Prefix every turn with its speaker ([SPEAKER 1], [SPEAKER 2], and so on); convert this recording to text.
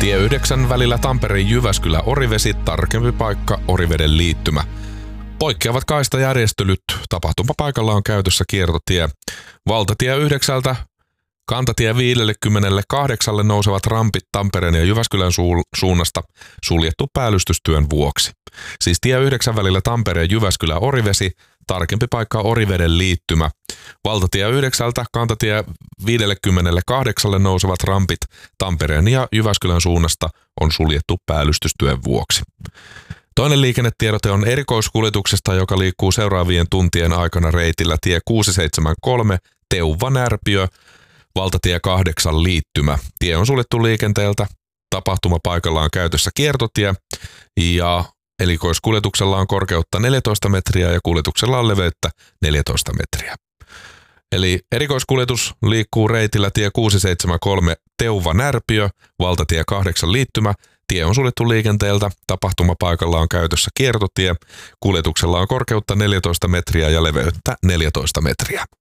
[SPEAKER 1] Tie 9 välillä Tampere-Jyväskylä-Orivesi, tarkempi paikka Oriveden liittymä. Poikkeavat kaistajärjestelyt, tapahtumapaikalla on käytössä kiertotie. Valtatie 9 kantatie 58 nousevat rampit Tampereen ja Jyväskylän suunnasta suljettu päällystystyön vuoksi. Siis tie 9 välillä Tampere-Jyväskylä-Orivesi, tarkempi paikka Oriveden liittymä. Valtatie 9 kantatie 58 nousevat rampit Tampereen ja Jyväskylän suunnasta on suljettu päällystystyön vuoksi. Toinen liikennetiedote on erikoiskuljetuksesta, joka liikkuu seuraavien tuntien aikana reitillä tie 673 Teuva-Närpiö, valtatie 8 liittymä. Tie on suljettu liikenteeltä, tapahtumapaikalla on käytössä kiertotie ja erikoiskuljetuksella on korkeutta 14 metriä ja kuljetuksella on leveyttä 14 metriä. Eli erikoiskuljetus liikkuu reitillä tie 673 Teuva-Närpiö, valtatie 8 liittymä. Tie on suljettu liikenteeltä, tapahtumapaikalla on käytössä kiertotie, kuljetuksella on korkeutta 14 metriä ja leveyttä 14 metriä.